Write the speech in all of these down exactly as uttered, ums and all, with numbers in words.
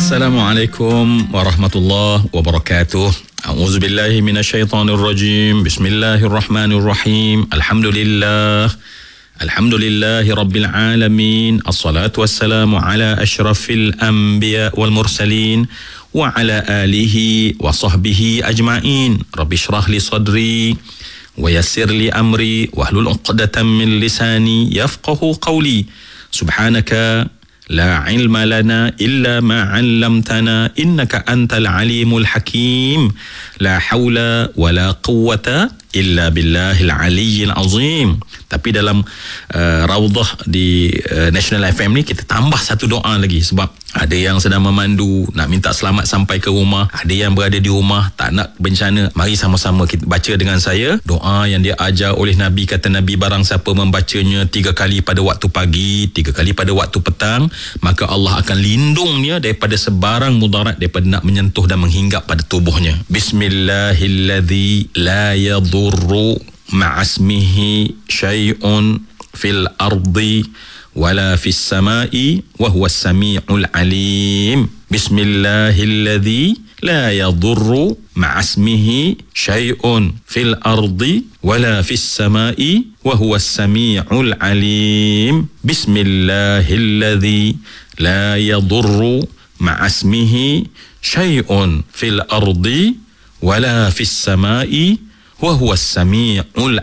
Assalamualaikum warahmatullahi wabarakatuh. A'udzubillahi minasyaitonirrajim. Bismillahirrahmanirrahim. Alhamdulillah. Alhamdulillahi rabbil alamin. Assalatu wassalamu ala asyrafil anbiya wal mursalin wa ala alihi wa sahbihi ajma'in. Rabbi shrah li sadri wa yassir li amri wahlul 'uqdatam min lisani yafqahu qawli. Subhanaka la ilma lana illa ma 'allamtana innaka antal alimul hakim. La haula wala quwwata illa billahil aliyyil azim. Tapi dalam uh, raudhah di uh, National F M ni kita tambah satu doa lagi, sebab ada yang sedang memandu nak minta selamat sampai ke rumah, ada yang berada di rumah tak nak bencana. Mari sama-sama kita baca dengan saya doa yang dia ajar oleh Nabi. Kata Nabi, barang siapa membacanya tiga kali pada waktu pagi, tiga kali pada waktu petang, maka Allah akan lindungnya daripada sebarang mudarat, daripada nak menyentuh dan menghinggap pada tubuhnya. Bismillahilladzi la yadurru ma'asmihi syai'un fil ardi wala fis samai wa huwas samiul alim. Bismillahilladzi la yadurru ma'asmihi syai'un fil ardi wala fis samai wa huwas samiul alim. Bismillahilladzi la yadurru ma'asmihi syai'un fil ardi wala fis samai wa huwas samiul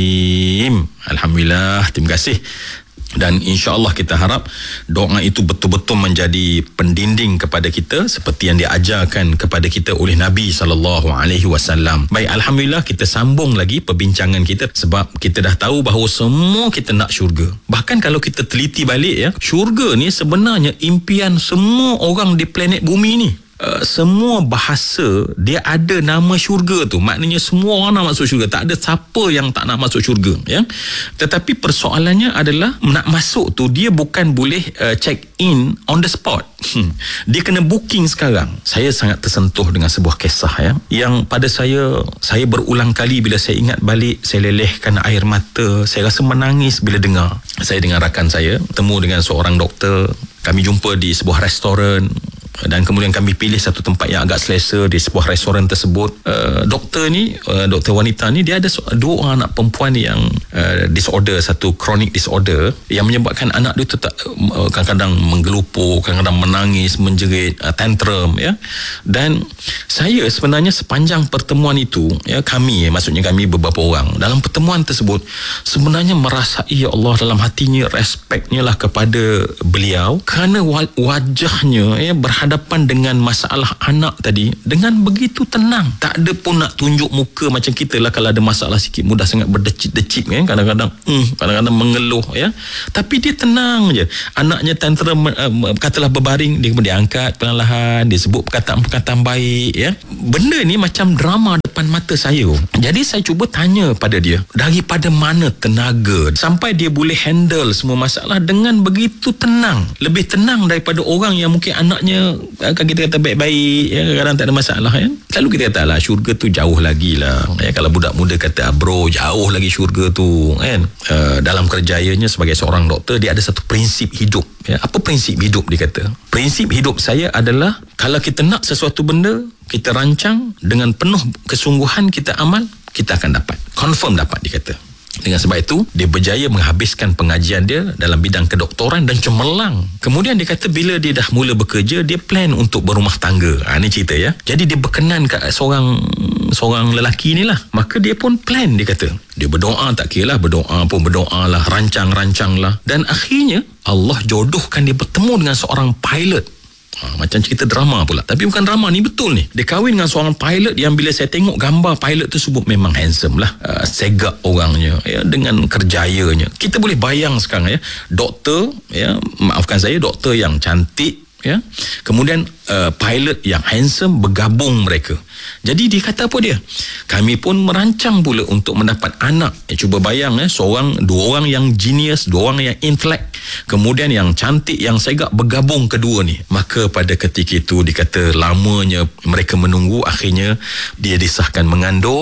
alim. Alhamdulillah, terima kasih. Dan insya-Allah kita harap doa itu betul-betul menjadi pendinding kepada kita seperti yang diajarkan kepada kita oleh Nabi sallallahu alaihi wasallam. Baik, alhamdulillah kita sambung lagi perbincangan kita, sebab kita dah tahu bahawa semua kita nak syurga. Bahkan kalau kita teliti balik ya, syurga ni sebenarnya impian semua orang di planet bumi ni. Uh, semua bahasa dia ada nama syurga tu. Maknanya semua orang nak masuk syurga. Tak ada siapa yang tak nak masuk syurga ya. Tetapi persoalannya adalah nak masuk tu dia bukan boleh uh, check in on the spot. Hmm. Dia kena booking sekarang. Saya sangat tersentuh dengan sebuah kisah ya, yang pada saya saya berulang kali bila saya ingat balik, saya lelehkan air mata, saya rasa menangis bila dengar. Saya dengan rakan saya temu dengan seorang doktor. Kami jumpa di sebuah restoran dan kemudian kami pilih satu tempat yang agak selesa di sebuah restoran tersebut. Uh, doktor ni, uh, doktor wanita ni, dia ada dua orang anak perempuan yang uh, disorder, satu chronic disorder yang menyebabkan anak dia tu tak, uh, kadang-kadang menggelupur, kadang-kadang menangis, menjerit, uh, tantrum ya. Dan saya sebenarnya sepanjang pertemuan itu ya, kami maksudnya kami beberapa orang dalam pertemuan tersebut sebenarnya merasai, ya Allah, dalam hatinya respeknya lah kepada beliau kerana wajahnya ya berhadapan dengan masalah anak tadi dengan begitu tenang. Tak ada pun nak tunjuk muka macam kita lah, kalau ada masalah sikit mudah sangat berdecit-decit kan, kadang-kadang hmm, kadang-kadang mengeluh ya. Tapi dia tenang je. Anaknya tantrum uh, katalah berbaring, dia kemudian angkat perlahan, dia sebut perkataan-perkataan baik ya. Benda ni macam drama depan mata saya. Jadi saya cuba tanya pada dia, daripada mana tenaga sampai dia boleh handle semua masalah dengan begitu tenang, lebih tenang daripada orang yang mungkin anaknya kan kita kata baik-baik ya, kadang tak ada masalah ya. Selalu kita kata lah syurga tu jauh lagi lah ya. Kalau budak muda kata bro jauh lagi syurga tu kan. Uh, dalam kerjayanya sebagai seorang doktor, dia ada satu prinsip hidup ya. Apa prinsip hidup dia kata? Prinsip hidup saya adalah kalau kita nak sesuatu benda, kita rancang dengan penuh kesungguhan, kita amal, kita akan dapat, confirm dapat, dia kata. Dengan sebab itu dia berjaya menghabiskan pengajian dia dalam bidang kedoktoran dan cemerlang. Kemudian dia kata bila dia dah mula bekerja, dia plan untuk berumah tangga. Ha, ni cerita ya. Jadi dia berkenan kat seorang seorang lelaki ni lah. Maka dia pun plan, dia kata. Dia berdoa, tak kira lah, berdoa pun berdoa lah, rancang-rancang lah. Dan akhirnya Allah jodohkan dia bertemu dengan seorang pilot. Ha, macam cerita drama pula. Tapi bukan drama, ni betul ni. Dia kahwin dengan seorang pilot yang bila saya tengok gambar pilot tersebut memang handsome lah. Uh, segak orangnya ya, dengan kerjayanya. Kita boleh bayang sekarang ya, doktor ya, maafkan saya, doktor yang cantik ya, kemudian uh, pilot yang handsome bergabung mereka. Jadi dia kata apa dia? Kami pun merancang pula untuk mendapat anak. Eh, cuba bayang ya, seorang, dua orang yang genius, dua orang yang intelek, kemudian yang cantik, yang segak bergabung kedua ni. Maka pada ketika itu dikata lamanya mereka menunggu, akhirnya dia disahkan mengandung.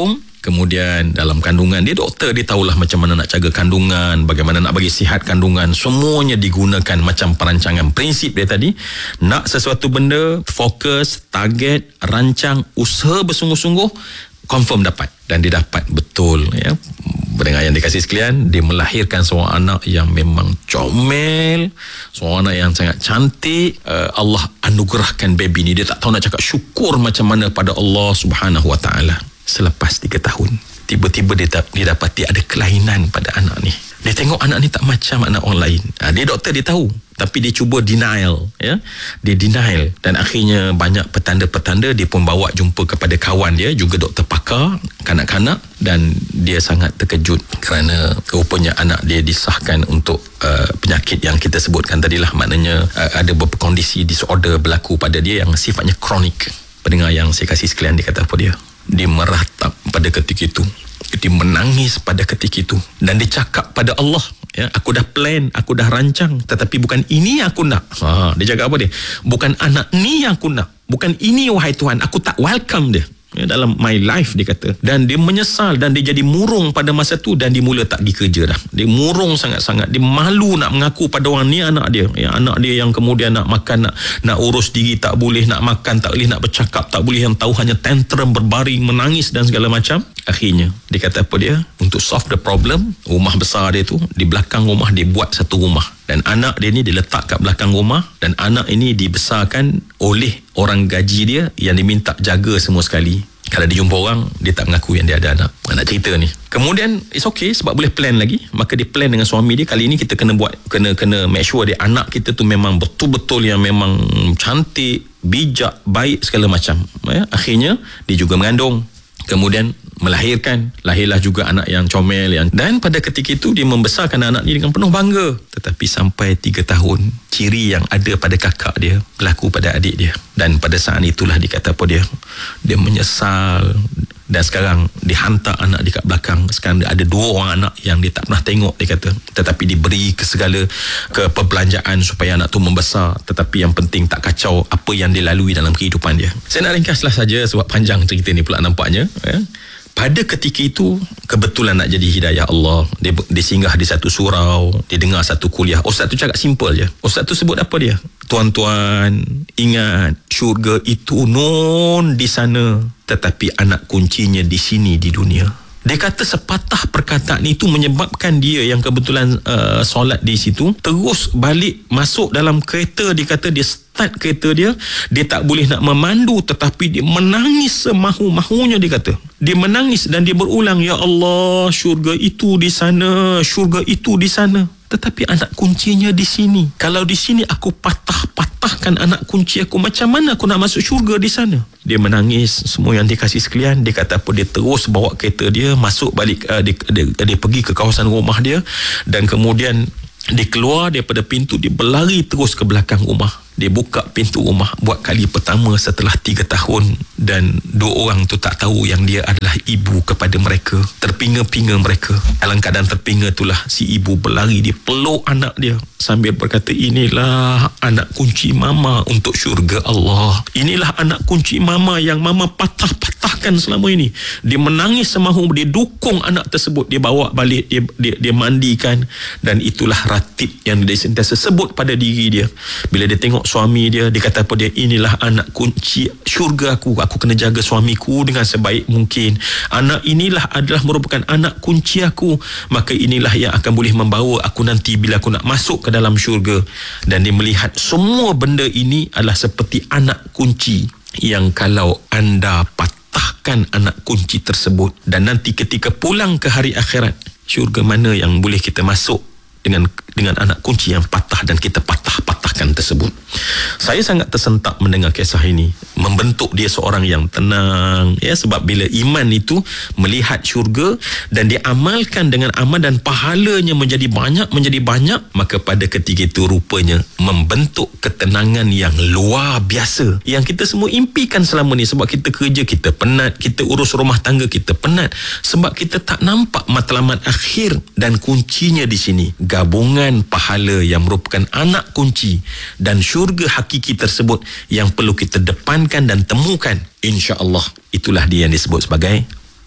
Kemudian dalam kandungan, dia doktor, dia tahulah macam mana nak jaga kandungan, bagaimana nak bagi sihat kandungan, semuanya digunakan macam perancangan. Prinsip dia tadi, nak sesuatu benda, fokus, target, rancang, usaha bersungguh-sungguh, confirm dapat. Dan dia dapat betul, ya. Pendengar yang dikasihi sekalian, dia melahirkan seorang anak yang memang comel, seorang anak yang sangat cantik. uh, Allah anugerahkan baby ni, dia tak tahu nak cakap syukur macam mana pada Allah Subhanahu Wa Taala. Selepas tiga tahun, tiba-tiba dia, dia dapati ada kelainan pada anak ni. Dia tengok anak ni tak macam anak orang lain. Ha, dia doktor, dia tahu, tapi dia cuba denial, ya. Dia denial, dan akhirnya banyak petanda-petanda. Dia pun bawa jumpa kepada kawan dia, juga doktor pakar kanak-kanak, dan dia sangat terkejut kerana rupanya anak dia disahkan untuk uh, penyakit yang kita sebutkan tadilah. Maknanya uh, ada beberapa kondisi disorder berlaku pada dia yang sifatnya kronik. Pendengar yang saya kasih sekalian, dia kata apa dia? Dia meratap pada ketika itu, dia menangis pada ketika itu, dan dia cakap pada Allah, ya, aku dah plan, aku dah rancang, tetapi bukan ini yang aku nak. Ha, dia cakap apa dia? Bukan anak ni yang aku nak, bukan ini wahai Tuhan, aku tak welcome dia, ya, dalam my life, dia kata. Dan dia menyesal, dan dia jadi murung pada masa tu, dan dia mula tak pergi kerja dah. Dia murung sangat-sangat, dia malu nak mengaku pada orang ni anak dia, ya, anak dia yang kemudian nak makan, nak nak urus diri tak boleh, nak makan tak boleh, nak bercakap tak boleh, yang tahu hanya tantrum, berbaring, menangis dan segala macam. Akhirnya dia kata apa dia? Untuk solve the problem, rumah besar dia tu, di belakang rumah dia buat satu rumah, dan anak dia ni diletak kat belakang rumah, dan anak ini dibesarkan oleh orang gaji dia yang diminta jaga semua sekali. Kalau dia jumpa orang, dia tak mengaku yang dia ada anak. Nak cerita ni. Kemudian it's okay sebab boleh plan lagi. Maka dia plan dengan suami dia, kali ni kita kena buat, kena kena make sure dia anak kita tu memang betul-betul yang memang cantik, bijak, baik, segala macam, ya. Akhirnya dia juga mengandung, kemudian melahirkan, lahirlah juga anak yang comel, yang, dan pada ketika itu dia membesarkan anak ni dengan penuh bangga. Tetapi sampai tiga tahun, ciri yang ada pada kakak dia berlaku pada adik dia, dan pada saat itulah dia kata apa dia? Dia menyesal, dan sekarang dihantar anak dia kat belakang. Sekarang dia ada dua orang anak yang dia tak pernah tengok, dia kata, tetapi diberi ke segala ke perbelanjaan supaya anak tu membesar. Tetapi yang penting tak kacau apa yang dia lalui dalam kehidupan dia. Saya nak ringkaslah saja sebab panjang cerita ni pula nampaknya, ya. Pada ketika itu, kebetulan nak jadi hidayah Allah, dia, dia singgah di satu surau, dia dengar satu kuliah. Ustaz tu cakap simple je. Ustaz tu sebut apa dia? Tuan-tuan, ingat, syurga itu non di sana, tetapi anak kuncinya di sini, di dunia. Dia kata sepatah perkataan itu menyebabkan dia yang kebetulan uh, solat di situ, terus balik masuk dalam kereta. Dia kata dia start kereta dia, dia tak boleh nak memandu, tetapi dia menangis semahu-mahunya. Dia kata dia menangis dan dia berulang, ya Allah, syurga itu di sana, syurga itu di sana, tetapi anak kuncinya di sini. Kalau di sini aku patah-patahkan anak kunci aku, macam mana aku nak masuk syurga di sana? Dia menangis semua yang dikasih sekalian. Dia kata apa? Dia terus bawa kereta dia masuk balik, uh, dia, dia, dia pergi ke kawasan rumah dia, dan kemudian dia keluar daripada pintu, dia berlari terus ke belakang rumah. Dia buka pintu rumah buat kali pertama setelah tiga tahun, dan dua orang tu tak tahu yang dia adalah ibu kepada mereka. Terpinga-pinga mereka. Dalam keadaan terpinga itulah si ibu berlari, dia peluk anak dia sambil berkata, inilah anak kunci mama untuk syurga Allah. Inilah anak kunci mama yang mama patah-patahkan selama ini. Dia menangis semahu, dia dukung anak tersebut, dia bawa balik, dia, dia, dia mandikan, dan itulah ratib yang dia sentiasa sebut pada diri dia. Bila dia tengok suami dia, dia kata apa dia? Inilah anak kunci syurga aku, aku kena jaga suamiku dengan sebaik mungkin. Anak inilah adalah merupakan anak kunci aku, maka inilah yang akan boleh membawa aku nanti bila aku nak masuk ke dalam syurga. Dan dia melihat semua benda ini adalah seperti anak kunci yang kalau anda patahkan anak kunci tersebut, dan nanti ketika pulang ke hari akhirat, syurga mana yang boleh kita masuk dengan dengan anak kunci yang patah dan kita patah-patahkan tersebut. Saya sangat tersentak mendengar kisah ini. Membentuk dia seorang yang tenang, ya, sebab bila iman itu melihat syurga dan diamalkan dengan amal dan pahalanya menjadi banyak, menjadi banyak, maka pada ketika itu rupanya membentuk ketenangan yang luar biasa yang kita semua impikan selama ni. Sebab kita kerja, kita penat, kita urus rumah tangga, kita penat, sebab kita tak nampak matlamat akhir, dan kuncinya di sini. Gabungan pahala yang merupakan anak kunci dan syurga hakiki tersebut yang perlu kita depankan dan temukan. InsyaAllah itulah dia yang disebut sebagai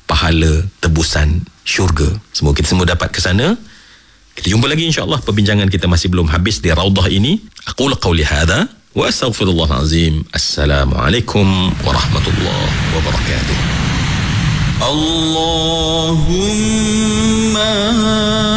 pahala tebusan syurga. Semoga kita semua dapat ke sana. Kita jumpa lagi insya-Allah. Perbincangan kita masih belum habis di Raudhah ini. Aqulu qawli hadha wa astaghfirullahal azim. Assalamualaikum warahmatullahi wabarakatuh. Allahumma